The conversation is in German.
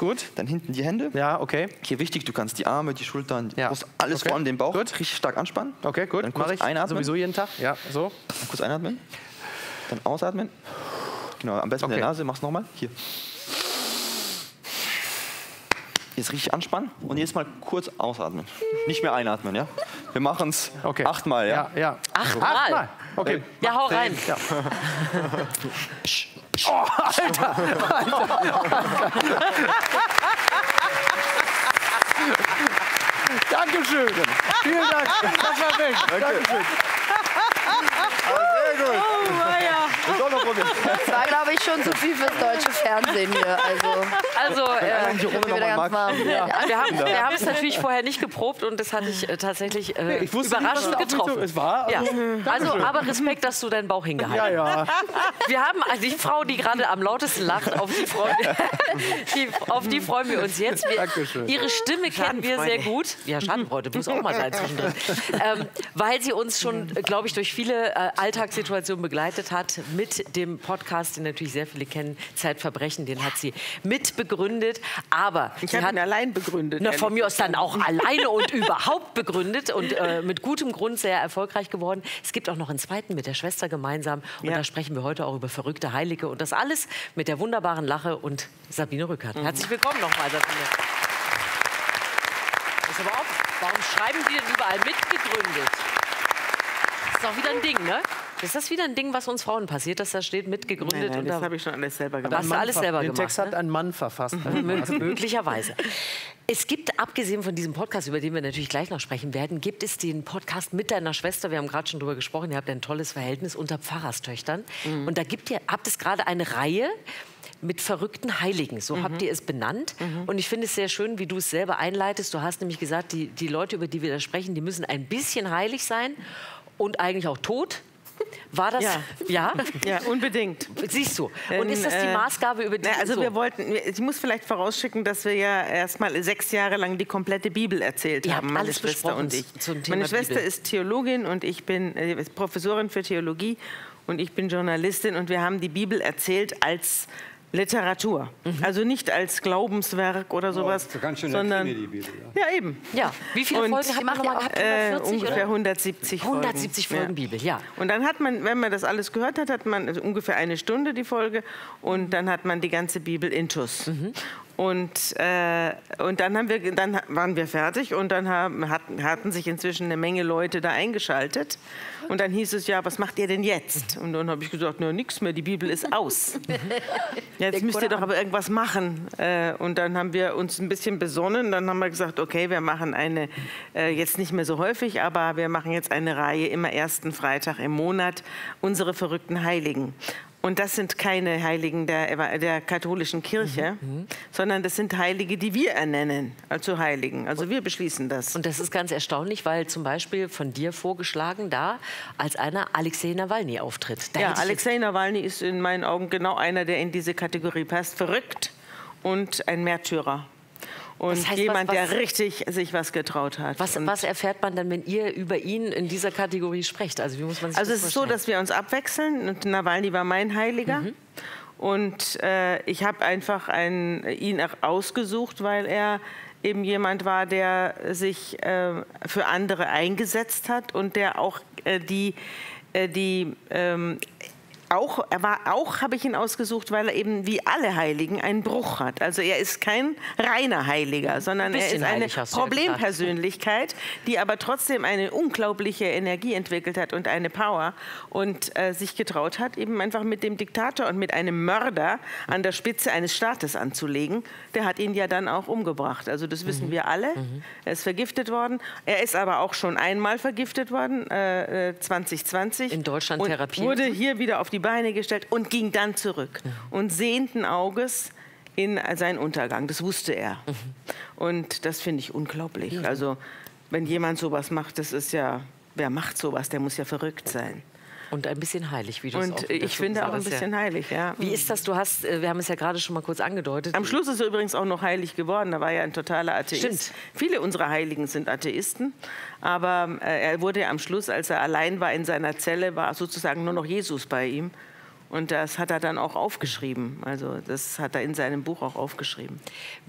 gut. Dann hinten die Hände. Ja, okay. Hier wichtig, du kannst die Arme, die Schultern, die Brust, alles okay. vorne, den Bauch. Gut. Richtig stark anspannen. Okay, gut. Dann kurz einatmen. Sowieso jeden Tag. Ja, so. Dann kurz einatmen. Dann ausatmen. Genau, am besten mit der Nase. Mach's nochmal. Hier. Jetzt richtig anspannen und jetzt mal kurz ausatmen. Nicht mehr einatmen, ja? Wir machen es 8-mal, ja? Ja. 8-mal? Okay. Ja, hau rein. Ja. Oh, Alter! Dankeschön. Vielen Dank. Das war weg. Dankeschön. Sehr gut. Oh, Maja. Das war, glaube ich, schon zu viel fürs deutsche Fernsehen hier. Also wir haben es natürlich vorher nicht geprobt und das hatte ich tatsächlich überraschend getroffen. Es war. Also, aber Respekt, dass du deinen Bauch hingehalten hast. Ja. Wir haben die Frau, die gerade am lautesten lacht, auf die freuen wir uns jetzt. Ihre Stimme kennen wir sehr gut. Ja, Schadenfreude, muss auch mal sein zwischendrin. Weil sie uns schon, glaube ich, durch viele Alltagssituationen begleitet hat mit dem Podcast, den natürlich sehr viele kennen, Zeitverbrechen, den hat sie mitbegründet. Aber ich habe ihn allein begründet. Na, von mir aus dann auch alleine und überhaupt begründet und mit gutem Grund sehr erfolgreich geworden. Es gibt auch noch einen zweiten mit der Schwester gemeinsam. Und da sprechen wir heute auch über verrückte Heilige. Und das alles mit der wunderbaren Lache und Sabine Rückert. Herzlich willkommen nochmal, Sabine. Pass aber auf, warum schreiben Sie denn überall mitgegründet? Das ist doch wieder ein Ding, ne? Ist das wieder ein Ding, was uns Frauen passiert, dass da steht, mitgegründet? Nein, das habe ich schon alles selber gemacht. Hast du alles selber gemacht? Den Text hat ein Mann verfasst. Möglicherweise. Es gibt, abgesehen von diesem Podcast, über den wir natürlich gleich noch sprechen werden, gibt es den Podcast mit deiner Schwester. Wir haben gerade schon drüber gesprochen. Ihr habt ein tolles Verhältnis unter Pfarrerstöchtern. Und da habt es gerade eine Reihe mit verrückten Heiligen. So habt ihr es benannt. Und ich finde es sehr schön, wie du es selber einleitest. Du hast nämlich gesagt, die Leute, über die wir da sprechen, die müssen ein bisschen heilig sein und eigentlich auch tot. War das? Ja, unbedingt. Siehst du. Und ist das die Maßgabe, über die ich muss vielleicht vorausschicken, dass wir ja erst mal 6 Jahre lang die komplette Bibel erzählt haben, meine Schwester und ich. Meine Schwester ist Theologin und ich bin Professorin für Theologie und ich bin Journalistin und wir haben die Bibel erzählt als Literatur. Also nicht als Glaubenswerk oder sowas, sondern die Bibel, ja eben. Ja, wie viele Folgen hat man nochmal gehabt? 140, ungefähr oder? 170 Folgen. 170 Folgen Bibel, ja. Und dann hat man, wenn man das alles gehört hat, hat man ungefähr 1 Stunde die Folge und dann hat man die ganze Bibel intus. Und dann waren wir fertig und dann hatten sich inzwischen eine Menge Leute da eingeschaltet. Und dann hieß es, ja, was macht ihr denn jetzt? Und dann habe ich gesagt, na, nichts mehr, die Bibel ist aus. Jetzt müsst ihr doch aber irgendwas machen. Und dann haben wir uns ein bisschen besonnen. Dann haben wir gesagt, okay, wir machen eine, jetzt nicht mehr so häufig, aber wir machen jetzt eine Reihe, immer ersten Freitag im Monat, unsere verrückten Heiligen. Und das sind keine Heiligen der katholischen Kirche, sondern das sind Heilige, die wir ernennen, also Heiligen. Also wir beschließen das. Und das ist ganz erstaunlich, weil zum Beispiel von dir vorgeschlagen da als einer Alexei Nawalny auftritt. Ja, Alexei Nawalny ist in meinen Augen genau einer, der in diese Kategorie passt. Verrückt und ein Märtyrer. Und das heißt, jemand, der richtig sich was getraut hat. Was erfährt man dann, wenn ihr über ihn in dieser Kategorie sprecht? Also wie muss man sich das vorstellen? Es ist so, dass wir uns abwechseln. Und Nawalny war mein Heiliger. Und ich habe einfach ihn ausgesucht, weil er eben jemand war, der sich für andere eingesetzt hat und der auch habe ich ihn ausgesucht, weil er eben wie alle Heiligen einen Bruch hat. Also er ist kein reiner Heiliger, sondern er ist eine Problempersönlichkeit, die aber trotzdem eine unglaubliche Energie entwickelt hat und eine Power und sich getraut hat, eben einfach mit dem Diktator und mit einem Mörder an der Spitze eines Staates anzulegen. Der hat ihn ja dann auch umgebracht. Also das wissen wir alle. Er ist vergiftet worden. Er ist aber auch schon einmal vergiftet worden, 2020. In Deutschland therapiert. Wurde hier wieder auf die Beine gestellt und ging dann zurück und sehenden Auges in seinen Untergang. Das wusste er. Und das finde ich unglaublich. Also wenn jemand sowas macht, das ist ja, wer macht sowas? Der muss ja verrückt sein. Und ein bisschen heilig, wie du es auch Und ich finde auch ein bisschen heilig, ja. Wie ist das? Wir haben es ja gerade schon mal kurz angedeutet. Am Schluss ist er übrigens auch noch heilig geworden. Da war ja ein totaler Atheist. Stimmt. Viele unserer Heiligen sind Atheisten. Aber er wurde am Schluss, als er allein war in seiner Zelle, war sozusagen nur noch Jesus bei ihm. Und das hat er dann auch aufgeschrieben. Also das hat er in seinem Buch auch aufgeschrieben.